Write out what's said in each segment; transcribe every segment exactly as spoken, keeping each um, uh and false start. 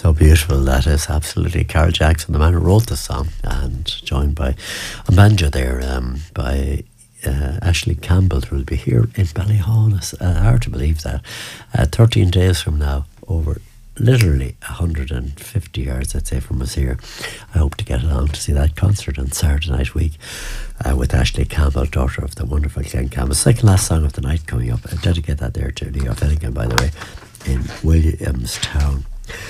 So beautiful that is, absolutely. Carol Jackson, the man who wrote the song, and joined by a banjo there um, by uh, Ashley Campbell, who will be here in Ballyhon. It's uh, hard to believe that. Uh, thirteen days from now, over literally one hundred fifty yards, I'd say, from us here. I hope to get along to see that concert on Saturday night week uh, with Ashley Campbell, daughter of the wonderful Glenn Campbell. Second last song of the night coming up. I dedicate that there to Leo Finnegan, by the way, in Williamstown.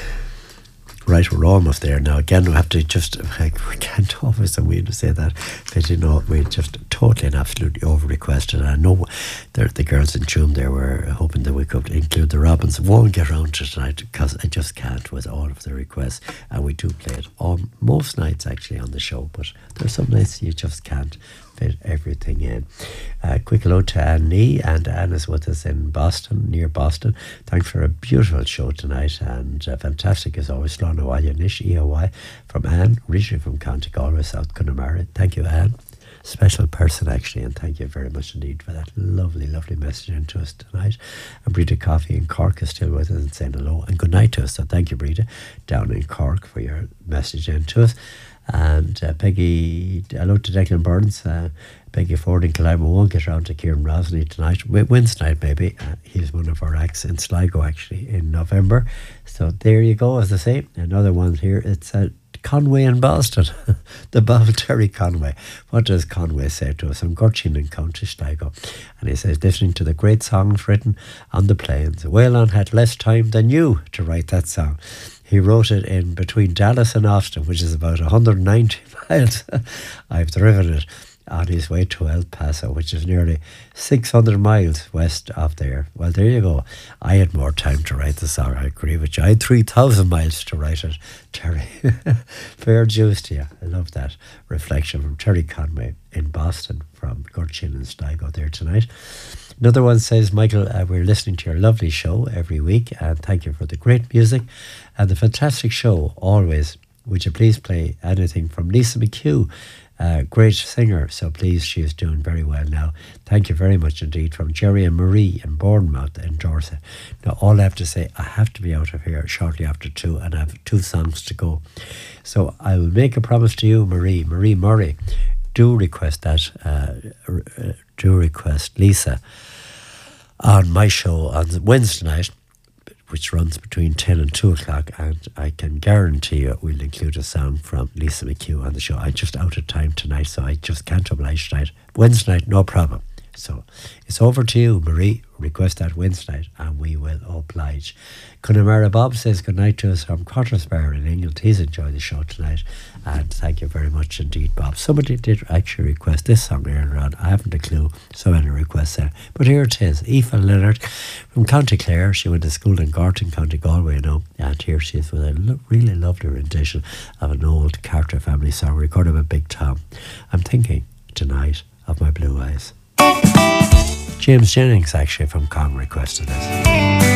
Right, we're almost there now. Again, we have to just, like, we can't always, and we say that, but you know, we just totally and absolutely over requested. And I know the, the girls in Tuam there were hoping that we could include the Robins. Won't get around to tonight because I just can't with all of the requests. And we do play it on most nights actually on the show, but there's some nights you just can't fit everything in. Uh, quick hello to Anne Nee, and Anne is with us in Boston, near Boston. Thanks for a beautiful show tonight, and uh, fantastic as always. Slán Óhaile Nish, E O Y, from Anne, originally from County Galway, South Connemara. Thank you, Anne. Special person actually, and thank you very much indeed for that lovely, lovely message into us tonight. And Brita Coffey in Cork is still with us and saying hello and good night to us. So thank you, Brita, down in Cork, for your message into us. And uh, Peggy, hello to Declan Burns, uh, Peggy Ford in Killarney. We won't get around to Kieran Rosny tonight. Wednesday night maybe. Uh, he's one of our acts in Sligo actually in November. So there you go, as I say. Another one here. It's uh, Conway in Boston. The Bob Terry Conway. What does Conway say to us? I'm Gurchin in County Sligo. And he says, listening to the great songs written on the plains. Waylon had less time than you to write that song. He wrote it in between Dallas and Austin, which is about one hundred ninety miles. I've driven it on his way to El Paso, which is nearly six hundred miles west of there. Well, there you go. I had more time to write the song, I agree with you. I had three thousand miles to write it, Terry. Fair dues to you. I love that reflection from Terry Conway in Boston, from Gurchin and Sligo there tonight. Another one says, Michael, uh, we're listening to your lovely show every week, and thank you for the great music and the fantastic show always. Would you please play anything from Lisa McHugh? Uh, great singer, so please, she is doing very well now. Thank you very much indeed. From Jerry and Marie in Bournemouth in Dorset. Now, all I have to say, I have to be out of here shortly after two, and I have two songs to go. So I will make a promise to you, Marie, Marie Murray. Do request that, uh, do request Lisa on my show on Wednesday night, which runs between ten and two o'clock, and I can guarantee you we'll include a song from Lisa McHugh on the show. I'm just out of time tonight, so I just can't oblige tonight. Wednesday night, no problem. So it's over to you, Marie. Request that Wednesday night, and we will oblige. Connemara Bob says good night to us from Cottersbar in England. He's enjoyed the show tonight, and thank you very much indeed, Bob. Somebody did actually request this song earlier on. I haven't a clue, so many requests there. But here it is, Aoife Leonard from County Clare. She went to school in Gorton, County Galway, you know, and here she is with a lo- really lovely rendition of an old Carter family song recorded by Big Tom. I'm thinking tonight of my blue eyes. James Jennings actually from Kong requested this.